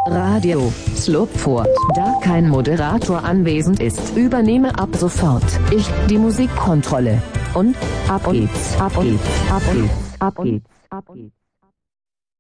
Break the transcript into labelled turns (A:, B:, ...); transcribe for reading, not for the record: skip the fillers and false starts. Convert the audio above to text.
A: Radio Slopfort. Da kein Moderator anwesend ist, übernehme ab sofort ich die Musikkontrolle. Und ab geht's, ab geht's, ab geht's, ab geht's, ab geht's.